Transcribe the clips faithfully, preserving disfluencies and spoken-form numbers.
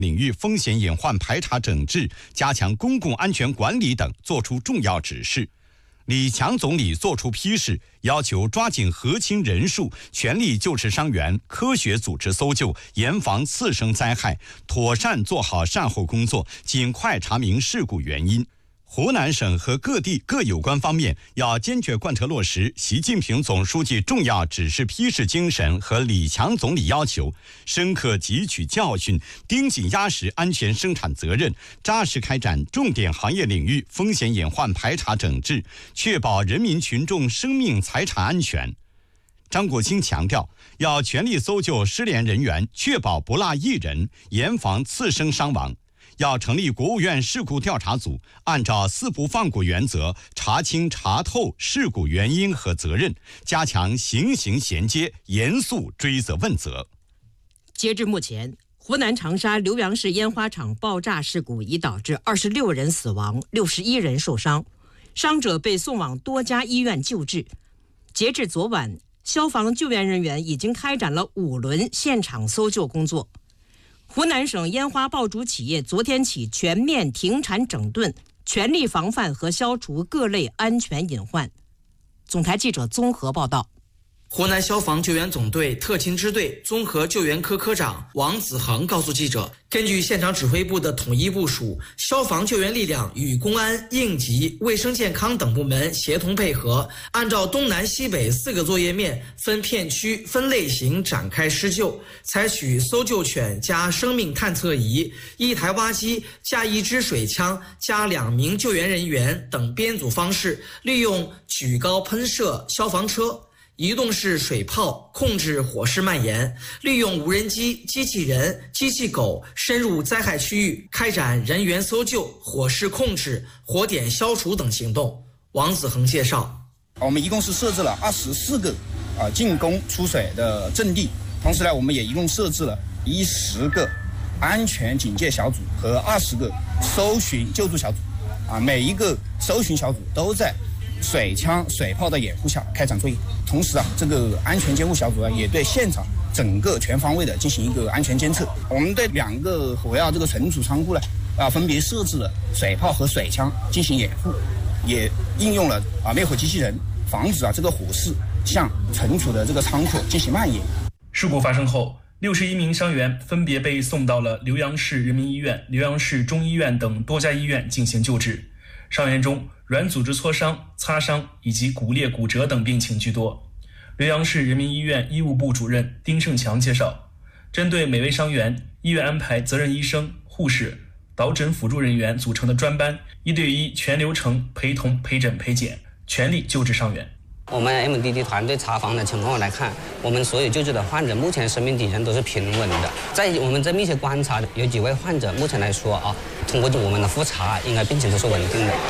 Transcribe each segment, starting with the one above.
领域风险隐患排查整治、加强公共安全管理等作出重要指示。李强总理作出批示，要求抓紧核清人数，全力救治伤员，科学组织搜救，严防次生灾害，妥善做好善后工作，尽快查明事故原因。湖南省和各地各有关方面要坚决贯彻落实习近平总书记重要指示批示精神和李强总理要求，深刻汲取教训，盯紧压实安全生产责任，扎实开展重点行业领域风险隐患排查整治，确保人民群众生命财产安全。张国清强调，要全力搜救失联人员，确保不落一人，严防次生伤亡。要成立国务院事故调查组，按照四不放过原则，查清查透事故原因和责任，加强刑刑衔接，严肃追责问责。 截至目前，湖南长沙浏阳市烟花厂爆炸事故已导致二十六人死亡，六十一人受伤，伤者被送往多家医院救治。截至昨晚，消防救援人员已经开展了五轮现场搜救工作。湖南省烟花爆竹企业昨天起全面停产整顿，全力防范和消除各类安全隐患。总台记者综合报道。 湖南消防救援总队特勤支队综合救援科科长王子恒告诉记者，根据现场指挥部的统一部署，消防救援力量与公安、应急、卫生健康等部门协同配合，按照东南西北四个作业面分片区、分类型展开施救，采取搜救犬加生命探测仪、一台挖机加一支水枪加两名救援人员等编组方式，利用举高喷射消防车、移动式水炮控制火势蔓延，利用无人机、机器人、机器狗深入灾害区域，开展人员搜救、火势控制、火点消除等行动。王子恒介绍， 我们一共是设置了二十四个啊进攻出水的阵地，同时呢，我们也一共设置了一十个安全警戒小组和二十个搜寻救助小组，啊，每一个搜寻小组都在水枪、水炮的掩护下开展作业。同时啊，这个安全监护小组啊，也对现场整个全方位的进行一个安全监测。我们对两个火药这个存储仓库呢，啊，分别设置了水炮和水枪进行掩护，也应用了啊灭火机器人，防止啊这个火势向存储的这个仓库进行蔓延。 事故发生后，六十一名伤员分别被送到了浏阳市人民医院、浏阳市中医院等多家医院进行救治。伤员中，软组织挫伤、擦伤以及骨裂、骨折等病情居多。浏阳市人民医院医务部主任丁胜强介绍，针对每位伤员，医院安排责任医生、护士、导诊辅助人员组成的专班，一对一全流程陪同陪诊陪检，全力救治伤员。 我们 M D D 团队查房的情况来看，我们所有救治的患者目前生命体征都是平稳的。在我们这密切观察，有几位患者目前来说啊，通过我们的复查，应该病情都是稳定的。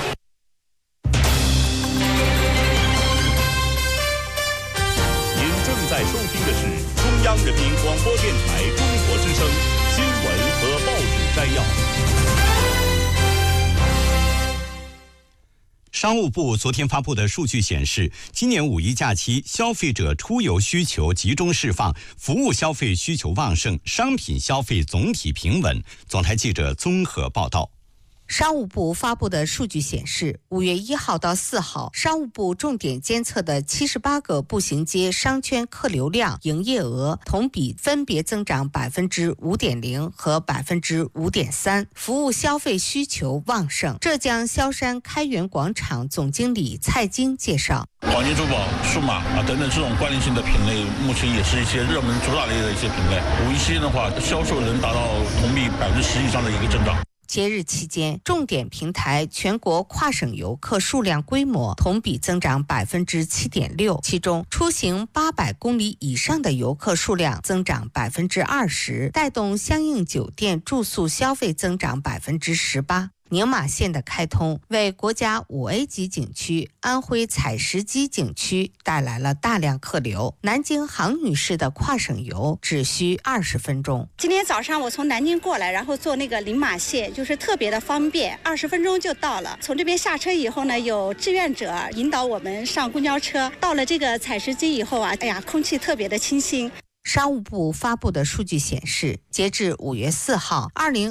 您正在收听的是中央人民广播电台中国之声新闻和报纸摘要。 商务部昨天发布的数据显示，今年五一假期消费者出游需求集中释放，服务消费需求旺盛，商品消费总体平稳。总台记者综合报道。 商务部发布的数据显示，五月一号到四号，商务部重点监测的七十八个步行街商圈客流量、营业额同比分别增长百分之五点零和百分之五点三，服务消费需求旺盛。浙江萧山开元广场总经理蔡京介绍， 黄金珠宝、数码啊等等这种关联性的品类，目前也是一些热门主打类的一些品类。五一期间的话，销售能达到同比百分之十以上的一个增长。 节日期间，重点平台全国跨省游客数量规模同比增长百分之七点六，其中出行八百公里以上的游客数量增长百分之二十，带动相应酒店住宿消费增长百分之十八。宁马线的开通为国家五 A 级景区安徽采石矶景区带来了大量客流。南京杭女士的跨省游只需二十分钟。 今天早上我从南京过来，然后坐那个宁马线，就是特别的方便，二十分钟就到了。从这边下车以后呢，有志愿者引导我们上公交车。到了这个采石矶以后啊，哎呀，空气特别的清新。 商务部发布的数据显示，截至五月四号，二零